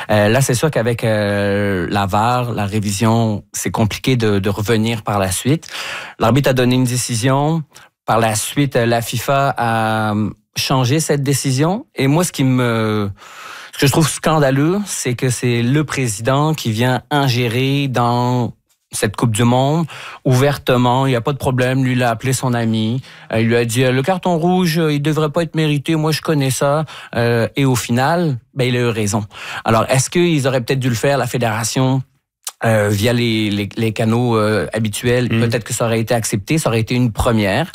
Là, c'est sûr qu'avec la VAR, la révision, c'est compliqué de revenir par la suite. L'arbitre a donné une décision. Par la suite, la FIFA a changé cette décision. Et moi, ce que je trouve scandaleux, c'est que c'est le président qui vient ingérer dans cette Coupe du Monde ouvertement. Il n'y a pas de problème. Lui, il a appelé son ami. Il lui a dit, le carton rouge, il devrait pas être mérité. Moi, je connais ça. Et au final, il a eu raison. Alors, est-ce qu'ils auraient peut-être dû le faire, la fédération, via les canaux habituels? Peut-être que ça aurait été accepté. Ça aurait été une première.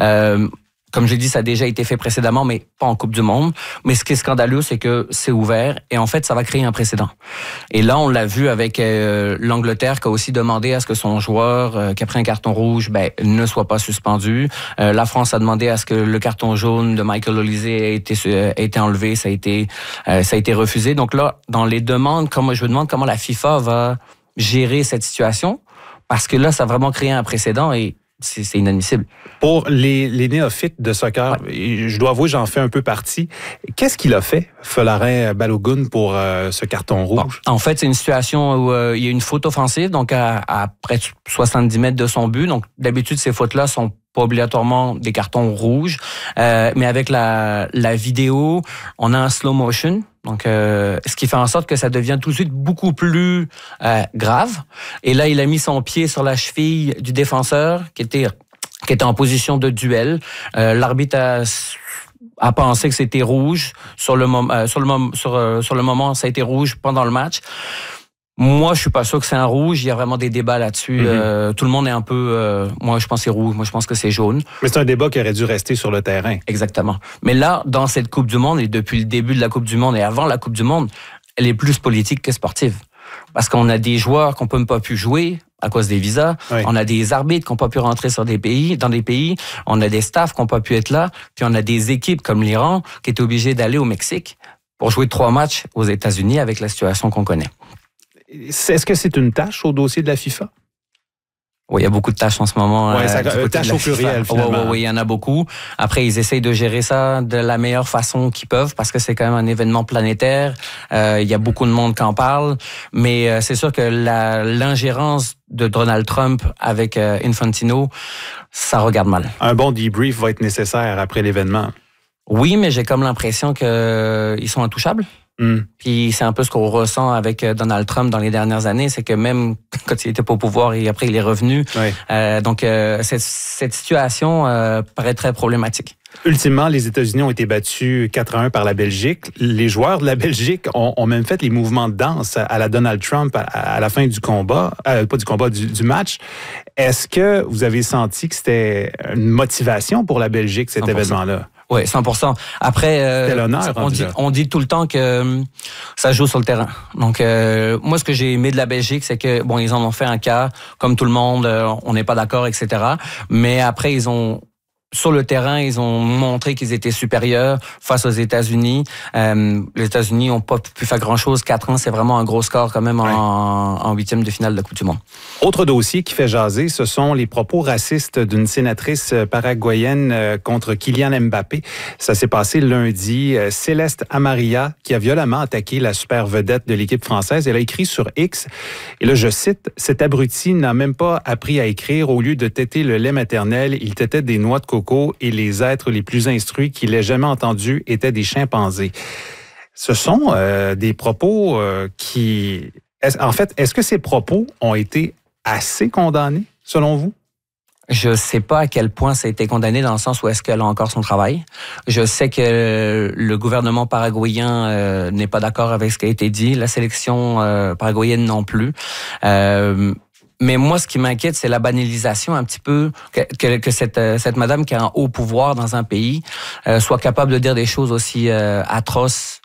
Comme je l'ai dit, ça a déjà été fait précédemment, mais pas en Coupe du Monde. Mais ce qui est scandaleux, c'est que c'est ouvert et en fait, ça va créer un précédent. Et là, on l'a vu avec l'Angleterre qui a aussi demandé à ce que son joueur qui a pris un carton rouge ne soit pas suspendu. La France a demandé à ce que le carton jaune de Michael Olise ait été enlevé. Ça a été refusé. Donc là, dans les demandes, je me demande comment la FIFA va gérer cette situation parce que là, ça a vraiment créé un précédent et c'est inadmissible. Pour les néophytes de soccer, je dois avouer, j'en fais un peu partie. Qu'est-ce qu'il a fait, Folarin Balogun, pour ce carton rouge? En fait, c'est une situation où il y a une faute offensive, donc à près de 70 mètres de son but. Donc, d'habitude, ces fautes-là sont pas obligatoirement des cartons rouges. Mais avec la vidéo, on a un slow motion. Donc, ce qui fait en sorte que ça devient tout de suite beaucoup plus grave. Et là, il a mis son pied sur la cheville du défenseur qui était en position de duel. L'arbitre a pensé que c'était rouge. Sur le moment, ça a été rouge pendant le match. Moi, je suis pas sûr que c'est un rouge. Il y a vraiment des débats là-dessus. Tout le monde est un peu... moi, je pense que c'est rouge. Moi, je pense que c'est jaune. Mais c'est un débat qui aurait dû rester sur le terrain. Exactement. Mais là, dans cette Coupe du Monde, et depuis le début de la Coupe du Monde et avant la Coupe du Monde, elle est plus politique que sportive. Parce qu'on a des joueurs qui n'ont même pas pu jouer à cause des visas. Oui. On a des arbitres qui n'ont pas pu rentrer dans des pays. On a des staffs qui n'ont pas pu être là. Puis on a des équipes comme l'Iran qui étaient obligées d'aller au Mexique pour jouer 3 matchs aux États-Unis avec la situation qu'on connaît. Est-ce que c'est une tâche au dossier de la FIFA? Oui, il y a beaucoup de tâches en ce moment. Oui, tâches au pluriel, finalement. Oui, il y en a beaucoup. Après, ils essayent de gérer ça de la meilleure façon qu'ils peuvent parce que c'est quand même un événement planétaire. Il y a beaucoup de monde qui en parle. Mais c'est sûr que l'ingérence de Donald Trump avec Infantino, ça regarde mal. Un bon debrief va être nécessaire après l'événement. Oui, mais j'ai comme l'impression qu'ils sont intouchables. Puis c'est un peu ce qu'on ressent avec Donald Trump dans les dernières années, c'est que même quand il était pas au pouvoir et après il est revenu, donc cette situation paraît très problématique. Ultimement, les États-Unis ont été battus 4-1 par la Belgique. Les joueurs de la Belgique ont même fait les mouvements de danse à la Donald Trump à la fin du combat, du match. Est-ce que vous avez senti que c'était une motivation pour la Belgique, cet 100%. Événement-là? Oui, 100%. Après, on dit tout le temps que ça joue sur le terrain. Donc, moi, ce que j'ai aimé de la Belgique, c'est que, bon, ils en ont fait un cas, comme tout le monde, on n'est pas d'accord, etc. Mais après, sur le terrain, ils ont montré qu'ils étaient supérieurs face aux États-Unis. Les États-Unis n'ont pas pu faire grand-chose. 4 ans, c'est vraiment un gros score quand même en 8e de finale de la Coupe du Monde. Autre dossier qui fait jaser, ce sont les propos racistes d'une sénatrice paraguayenne contre Kylian Mbappé. Ça s'est passé lundi. Céleste Amaria, qui a violemment attaqué la super vedette de l'équipe française, elle a écrit sur X, et là je cite, « Cet abruti n'a même pas appris à écrire. Au lieu de téter le lait maternel, il tétait des noix de coco et les êtres les plus instruits qu'il ait jamais entendus étaient des chimpanzés. » Ce sont des propos qui... En fait, est-ce que ces propos ont été assez condamnés, selon vous? Je sais pas à quel point ça a été condamné dans le sens où est-ce qu'elle a encore son travail. Je sais que le gouvernement paraguayen n'est pas d'accord avec ce qui a été dit. La sélection paraguayenne non plus. Mais moi, ce qui m'inquiète, c'est la banalisation un petit peu, que cette madame qui a un haut pouvoir dans un pays soit capable de dire des choses aussi atroces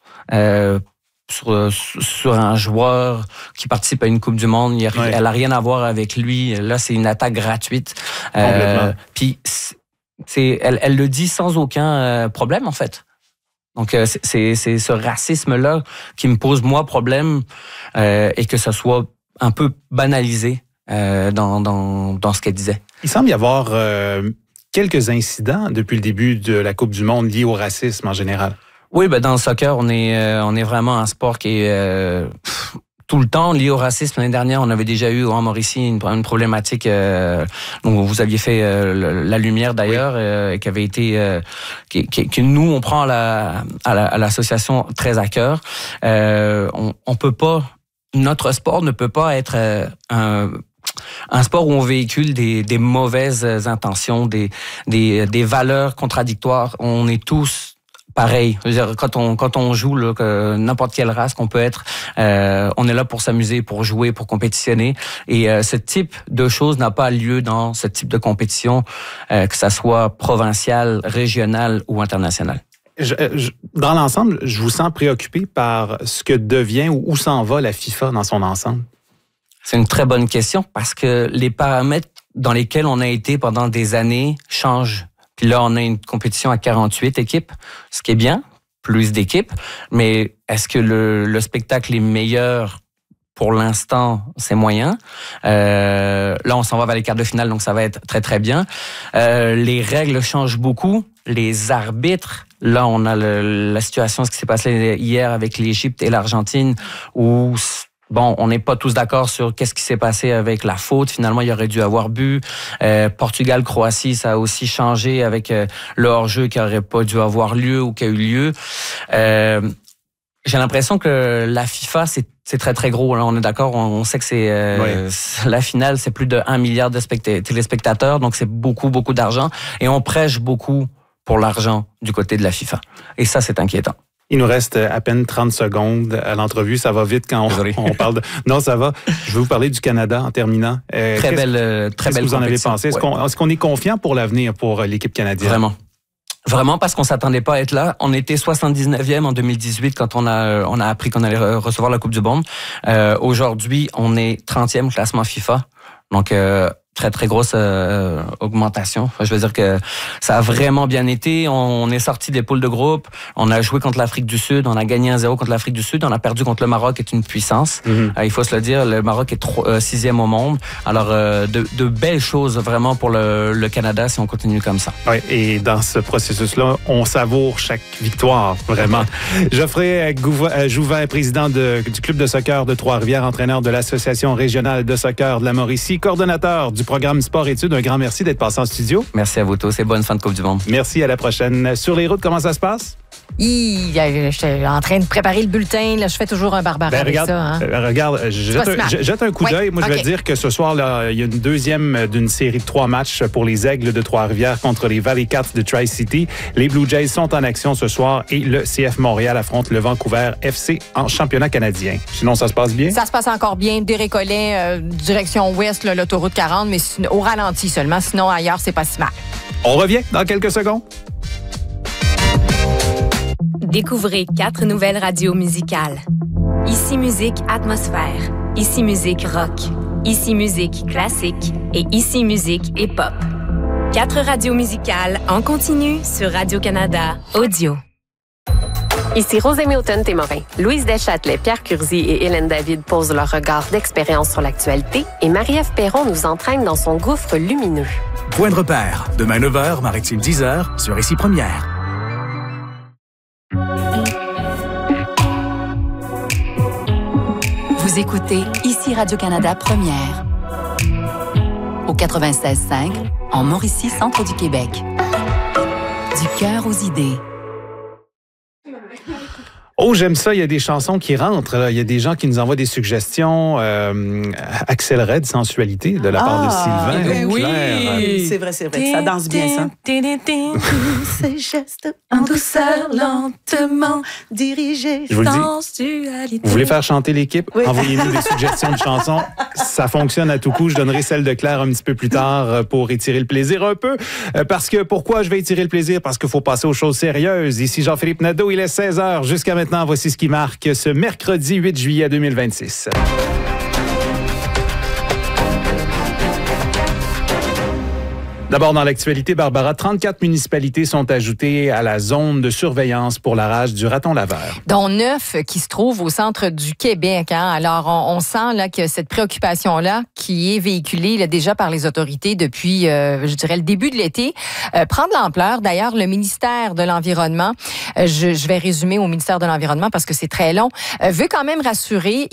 sur un joueur qui participe à une Coupe du Monde. Elle a rien à voir avec lui. Là, c'est une attaque gratuite. Puis, elle le dit sans aucun problème, en fait. Donc, c'est ce racisme-là qui me pose, moi, problème et que ça soit un peu banalisé dans ce qu'elle disait. Il semble y avoir quelques incidents depuis le début de la Coupe du Monde liés au racisme en général. Oui, dans le soccer, on est vraiment un sport qui est tout le temps lié au racisme. L'année dernière, on avait déjà eu en Mauricie une problématique dont vous aviez fait la lumière d'ailleurs, oui. Qui avait été que nous on prend à l'association très à cœur. On peut pas, notre sport ne peut pas être un sport où on véhicule des mauvaises intentions, des valeurs contradictoires. On est tous pareil. Je veux dire, quand on joue, là, n'importe quelle race qu'on peut être, on est là pour s'amuser, pour jouer, pour compétitionner. Et ce type de choses n'a pas lieu dans ce type de compétition, que ça soit provincial, régional ou international. Dans l'ensemble, je vous sens préoccupé par ce que devient ou où s'en va la FIFA dans son ensemble. C'est une très bonne question parce que les paramètres dans lesquels on a été pendant des années changent. Puis là, on a une compétition à 48 équipes, ce qui est bien, plus d'équipes. Mais est-ce que le spectacle est meilleur? Pour l'instant, c'est moyen. Là, on s'en va vers les quarts de finale, donc ça va être très, très bien. Les règles changent beaucoup. Les arbitres, là, on a la situation, ce qui s'est passé hier avec l'Égypte et l'Argentine, où... Bon, on n'est pas tous d'accord sur qu'est-ce qui s'est passé avec la faute. Finalement, il aurait dû avoir but. Portugal-Croatie, ça a aussi changé avec le hors-jeu qui n'aurait pas dû avoir lieu ou qui a eu lieu. J'ai l'impression que la FIFA, c'est très, très gros. Là, on est d'accord, on sait que c'est la finale, c'est plus de 1 milliard de téléspectateurs, donc c'est beaucoup, beaucoup d'argent. Et on prêche beaucoup pour l'argent du côté de la FIFA. Et ça, c'est inquiétant. Il nous reste à peine 30 secondes à l'entrevue. Ça va vite quand on parle de... Non, ça va. Je vais vous parler du Canada en terminant. Très belle Qu'est-ce que vous en avez pensé? Est-ce qu'on est confiant pour l'avenir pour l'équipe canadienne? Vraiment parce qu'on s'attendait pas à être là. On était 79e en 2018 quand on a appris qu'on allait recevoir la Coupe du Monde. Aujourd'hui, on est 30e classement FIFA. Donc, très, très grosse augmentation. Enfin, je veux dire que ça a vraiment bien été. On est sorti des poules de groupe. On a joué contre l'Afrique du Sud. On a gagné 1-0 contre l'Afrique du Sud. On a perdu contre le Maroc, qui est une puissance. Il faut se le dire, le Maroc est 6e au monde. Alors, de belles choses vraiment pour le Canada si on continue comme ça. Oui, et dans ce processus-là, on savoure chaque victoire, vraiment. Geoffrey Jouvin, président du club de soccer de Trois-Rivières, entraîneur de l'Association régionale de soccer de la Mauricie, coordonnateur du programme Sport-Études. Un grand merci d'être passé en studio. Merci à vous tous et bonne fin de Coupe du Monde. Merci, à la prochaine. Sur les routes, comment ça se passe? Je suis en train de préparer le bulletin. Là, je fais toujours un Barbara avec regarde, ça. Hein? Regarde, jette un coup d'œil. Moi, je vais te dire que ce soir, là, il y a une deuxième d'une série de 3 matchs pour les Aigles de Trois-Rivières contre les Valley Cats de Tri-City. Les Blue Jays sont en action ce soir et le CF Montréal affronte le Vancouver FC en championnat canadien. Sinon, ça se passe bien? Ça se passe encore bien. Des Récollets, direction ouest, là, l'autoroute 40, mais au ralenti seulement. Sinon, ailleurs, c'est pas si mal. On revient dans quelques secondes. Découvrez 4 nouvelles radios musicales. Ici Musique Atmosphère, Ici Musique Rock, Ici Musique Classique et Ici Musique Hip-Hop. 4 radios musicales en continu sur Radio-Canada Audio. Ici Rosée Milton-Témorin. Louise Deschâtelet, Pierre Curzi et Hélène David posent leur regard d'expérience sur l'actualité et Marie-Ève Perron nous entraîne dans son gouffre lumineux. Point de repère, demain 9h, Maritime 10h, sur Ici Première. Vous écoutez Ici Radio-Canada Première. Au 96.5, en Mauricie, centre du Québec. Du cœur aux idées. Oh, j'aime ça. Il y a des chansons qui rentrent. Là. Il y a des gens qui nous envoient des suggestions. Axel Red, Sensualité, de la part de Sylvain. Oui, c'est vrai. Ça danse bien, ça. Ces gestes en douceur, lentement, dirigés, sensualité. Vous voulez faire chanter l'équipe? Oui. Envoyez-nous des suggestions de chansons. Ça fonctionne à tout coup. Je donnerai celle de Claire un petit peu plus tard pour étirer le plaisir un peu. Pourquoi je vais étirer le plaisir? Parce qu'il faut passer aux choses sérieuses. Ici Jean-Philippe Nadeau, il est 16h. Jusqu'à maintenant, voici ce qui marque ce mercredi 8 juillet 2026. D'abord, dans l'actualité, Barbara, 34 municipalités sont ajoutées à la zone de surveillance pour la rage du raton laveur. Dont 9 qui se trouvent au centre du Québec. Hein? Alors, on sent là, que cette préoccupation-là, qui est véhiculée là, déjà par les autorités depuis, je dirais, le début de l'été, prend de l'ampleur. D'ailleurs, le ministère de l'Environnement, je vais résumer au ministère de l'Environnement parce que c'est très long, veut quand même rassurer.